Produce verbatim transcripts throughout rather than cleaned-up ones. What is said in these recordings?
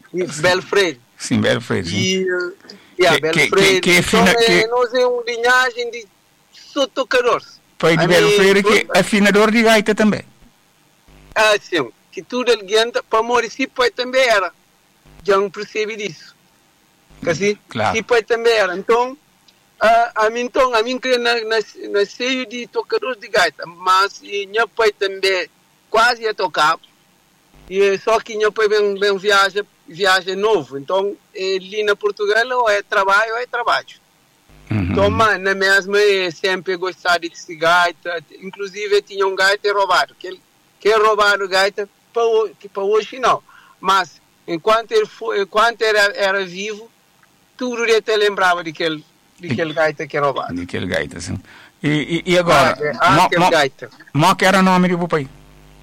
Belo Freire. Sim, Belo Freire. Sim. E, uh, yeah, que, Belo que, Freire. Que, que afina, então, que... é, nós é uma linhagem de só tocadores. Pai de Belo Freire que é afinador de gaita também. Ah, sim. Que tudo alguém para morrer, se pai também era. Já não percebi disso. Assim? Claro. Se pai também era. Então, uh, a mim, então, a mim creio na, na, na seio de tocadores de gaita, mas e meu pai também quase ia tocar. E só que meu pai vem, vem viaja, viaja novo. Então, ali na Portugal, ou é trabalho ou é trabalho. Uhum. Então, mas, na mesma, eu sempre gostava de gaita. Inclusive, tinha um gaita roubado. Que, que roubaram gaita para, para hoje, não. Mas, enquanto ele, foi, enquanto era, era vivo, tudo ele te lembrava daquele, daquele gaita que roubado. Daquele gaita, sim. E, e, e agora? Ah, mo, aquele mo, gaita. Mo que era o nome do pai?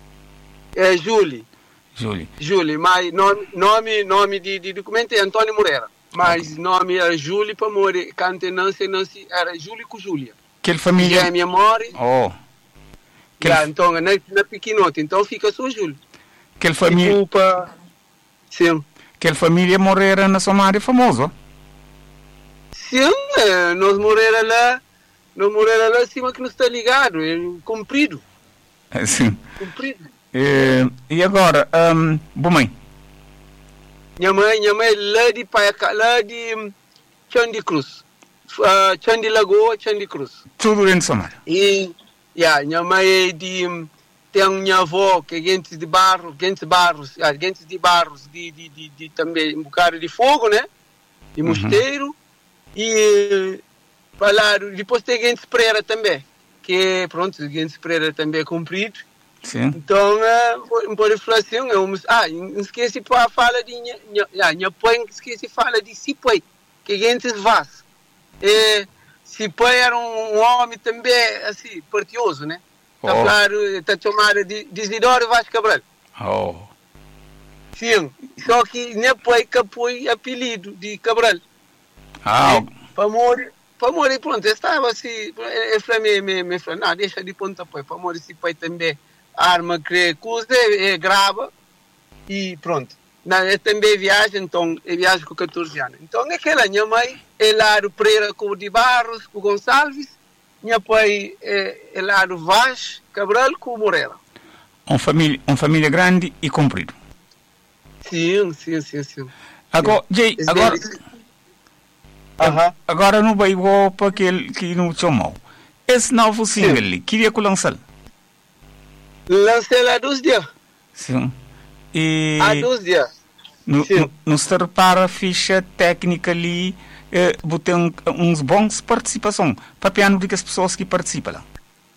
É Júlio. Júlio. Júlio, mas nome, nome, nome de, de documento é Antônio Moreira. Mas okay. Nome era Júlio para morrer. Cante não se não se era Júlio com Júlia. Que família? Já é minha mãe. Oh. Que já, então na, na pequenote, então fica só Júlio. Que família? Desculpa. Sim. Que família Moreira na Somália famoso? Sim, é, nós Moreira lá, nós Moreira lá acima que não está ligado, é comprido. É, sim. Comprido. E, e agora, um, boa mãe? Minha mãe, minha mãe lá de Paiaca, lá de um, Chandi Cruz. Uh, Chandi Lagoa, Chandi Cruz. Tudo dentro de Somália. E, yeah, minha mãe é de, um, tem minha avó, que é gente de barro, gente de barros, yeah, gente de barros, de, de, de, de também um bocado de fogo, né? De mosteiro. Uhum. E, falaram, depois tem gente de Pereira também, que, pronto, gente de Pereira também é comprido. Sim. Então, uh, pode falar assim, eu, ah, esqueci para falar de minha pai, esqueci falar de Cipai, que a gente faz. E Cipai era um homem também, assim, partioso, né? Está oh. Claro, está chamado de, de Isidoro Vaz Cabral. Oh. Sim, só que minha pai capou apelido de Cabral. Ah. Para morrer, para morrer, pronto, eu estava assim, ele falou, me, me, me falou, não, deixa de ponta pai, para morrer Cipai também. Arma que custa, é, grava e pronto. Não, eu também viajo, então eu viajo com catorze anos. Então aquela minha mãe é lá do Pereira com o de Barros, com o Gonçalves, minha pai é, é lá do Vaz Cabral com o Moreira. Uma família, uma família grande e comprida. Sim, sim, sim, sim. Agora, Jay, agora, uh-huh. agora no Bahia para aquele que não chamou. Esse novo single ali, queria que lançar. Lancei lá dois dias. Sim. E há dois dias. No, no, no se repara a ficha técnica ali, eh, botei um, uns bons participação para piano de que as pessoas que participam lá.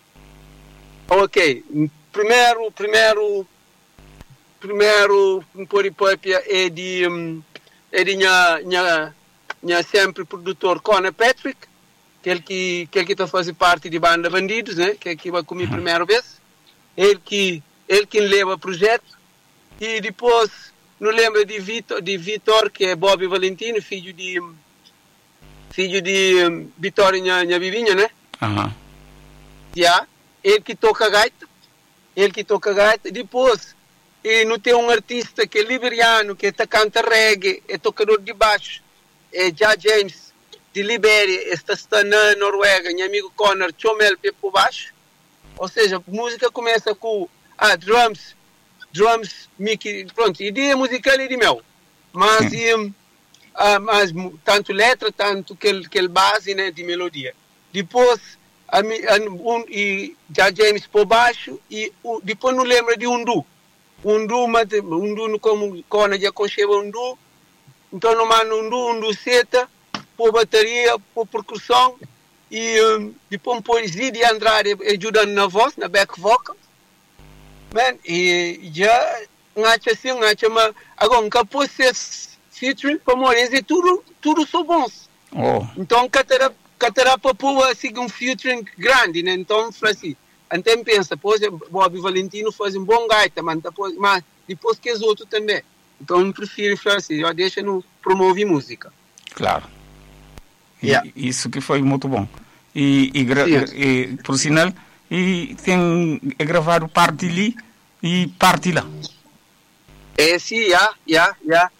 Ok. Primeiro, primeiro, primeiro, por hipótese é de, é de minha, minha, minha sempre produtor Conor Patrick, que ele que, que ele que está fazendo parte de banda Bandidos, né? Que é que vai comigo a Uhum. primeira vez. Ele que, ele que leva o projeto. E depois, não lembro de Vitor, de Vitor, que é Bobby Valentino, filho de filho de um, Vitória, minha, minha vivinha, né? Uhum. Yeah. Ele que toca gaita. Ele que toca gaita. Depois, e não tem um artista que é liberiano, que está canta reggae, é tocador de baixo. É Já James, de Libéria, está na Noruega, meu amigo Conor, Chomel, por baixo. Ou seja, a música começa com ah, drums, drums, Mickey, pronto, ideia musical é de meu. Mas, e, ah, mas tanto letra, tanto que que base, né, de melodia. Depois, a, a, um, e Já James por baixo, e um, depois não lembra de Undu. Undu, mas Undu como Cona já concheva Undu. Então, não manda Undu, Undu seta, por bateria, por percussão. E um, depois poesia de Andrade ajudando na voz, na back vocal. Man, e já ngacha assim, ngacha, mas agora nunca pôs esse featuring para morrer, e tudo, tudo são bons. Oh. Então, catera, catera para pôr assim um featuring grande, né? Então, foi assim, até pensa, pois, Bobby Valentino faz um bom gaita, mas depois, mas depois que os outros também. Então, eu prefiro falar assim, eu deixo no promover música. Claro. Yeah. E, isso que foi muito bom. E, e, gra- e por sinal, e tem gravado parte ali e parte lá. É sim, já, já, já.